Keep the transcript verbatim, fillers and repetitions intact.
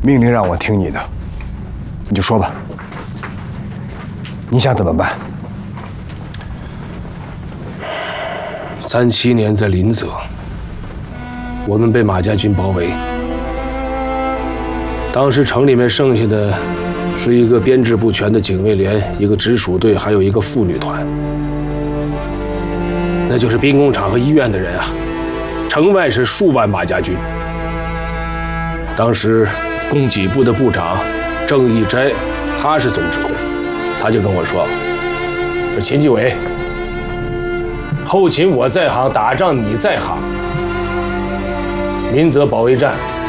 命令让我听你的，你就说吧。你想怎么办？ 三七年在临泽，我们被马家军包围。当时城里面剩下的是一个编制不全的警卫连，一个直属队，还有一个妇女团。那就是兵工厂和医院的人啊。城外是数万马家军。当时供给部的部长郑义斋，他是总指挥，他就跟我说：“说秦继伟，后勤我在行，打仗你在行。临泽保卫战